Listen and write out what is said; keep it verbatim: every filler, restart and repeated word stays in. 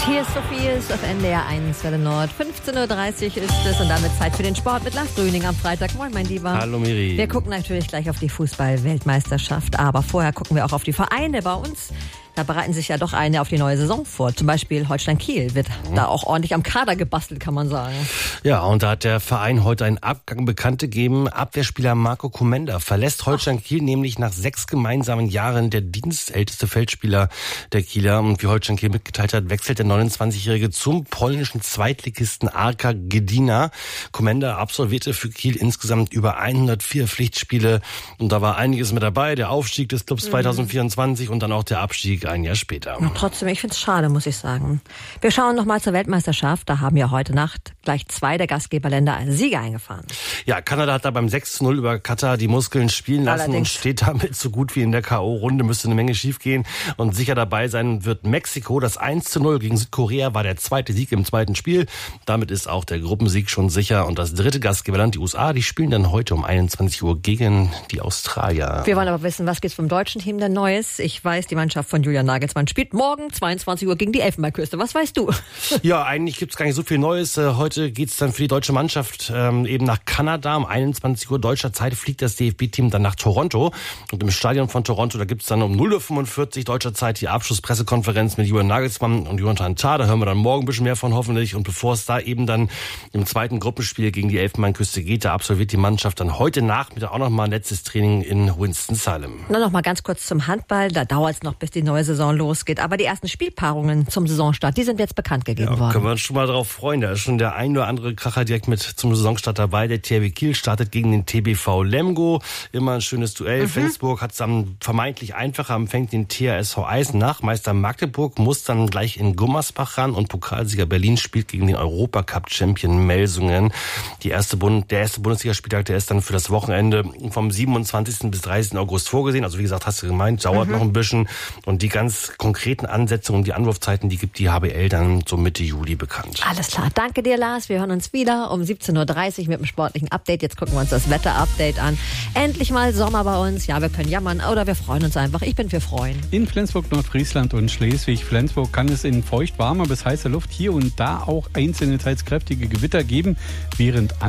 Hier ist Sophies auf N D R eins Welle Nord. fünfzehn Uhr dreißig ist es und damit Zeit für den Sport mit Lars Grüning am Freitag. Moin, mein Lieber. Hallo, Miri. Wir gucken natürlich gleich auf die Fußball-Weltmeisterschaft, aber vorher gucken wir auch auf die Vereine bei uns. Da bereiten sich ja doch eine auf die neue Saison vor. Zum Beispiel Holstein Kiel wird mhm. da auch ordentlich am Kader gebastelt, kann man sagen. Ja, und da hat der Verein heute einen Abgang bekannt gegeben. Abwehrspieler Marco Komenda verlässt Holstein Ach. Kiel nämlich nach sechs gemeinsamen Jahren der dienstälteste Feldspieler der Kieler. Und wie Holstein Kiel mitgeteilt hat, wechselt der neunundzwanzigjährige zum polnischen Zweitligisten Arka Gdynia. Komenda absolvierte für Kiel insgesamt über hundertvier Pflichtspiele. Und da war einiges mit dabei. Der Aufstieg des Clubs mhm. zwanzig vierundzwanzig und dann auch der Abstieg ein Jahr später. Und trotzdem, ich finde es schade, muss ich sagen. Wir schauen noch mal zur Weltmeisterschaft. Da haben ja heute Nacht gleich zwei der Gastgeberländer einen Sieger eingefahren. Ja, Kanada hat da beim sechs zu null über Katar die Muskeln spielen lassen Allerdings. und steht damit so gut wie in der K O-Runde. Müsste eine Menge schiefgehen. Und sicher dabei sein wird Mexiko. Das eins zu null gegen Südkorea war der zweite Sieg im zweiten Spiel. Damit ist auch der Gruppensieg schon sicher. Und das dritte Gastgeberland, die U S A, die spielen dann heute um einundzwanzig Uhr gegen die Australier. Wir wollen aber wissen, was gibt's vom deutschen Team denn Neues? Ich weiß, die Mannschaft von Julian Nagelsmann spielt morgen zweiundzwanzig Uhr gegen die Elfenbeinküste. Was weißt du? Ja, eigentlich gibt's gar nicht so viel Neues. Heute geht's dann für die deutsche Mannschaft ähm, eben nach Kanada. Um einundzwanzig Uhr deutscher Zeit fliegt das D F B-Team dann nach Toronto. Und im Stadion von Toronto, da gibt's dann um null Uhr fünfundvierzig deutscher Zeit die Abschlusspressekonferenz mit Julian Nagelsmann und Jonathan Tah. Da hören wir dann morgen ein bisschen mehr von hoffentlich. Und bevor es da eben dann im zweiten Gruppenspiel gegen die Elfenbeinküste geht, da absolviert die Mannschaft dann heute Nachmittag auch noch mal ein letztes Training in Winston-Salem. Na, noch mal ganz kurz zum Handball. Da dauert es noch, bis die neue Saison losgeht. Aber die ersten Spielpaarungen zum Saisonstart, die sind jetzt bekannt gegeben ja, worden. Können wir uns schon mal darauf freuen. Da ist schon der ein oder andere Kracher direkt mit zum Saisonstart dabei. Der T H W Kiel startet gegen den T B V Lemgo. Immer ein schönes Duell. Mhm. Flensburg hat es dann vermeintlich einfacher, empfängt den T H S V Eisenach. Meister Magdeburg muss dann gleich in Gummersbach ran und Pokalsieger Berlin spielt gegen den Europacup-Champion Melsungen. Die erste Bund, der erste Bundesligaspieltag, der ist dann für das Wochenende vom siebenundzwanzigsten bis dreißigsten August vorgesehen. Also wie gesagt, hast du gemeint, dauert mhm. noch ein bisschen. Und die ganz konkreten Ansetzungen, die Anwurfzeiten, die gibt die H B L dann so Mitte Juli bekannt. Alles klar. Danke dir, Lars. Wir hören uns wieder um siebzehn Uhr dreißig mit dem sportlichen Update. Jetzt gucken wir uns das Wetter-Update an. Endlich mal Sommer bei uns. Ja, wir können jammern oder wir freuen uns einfach. Ich bin für Freuen. In Flensburg, Nordfriesland und Schleswig-Flensburg kann es in feucht warmer bis heißer Luft hier und da auch einzelne teils kräftige Gewitter geben, während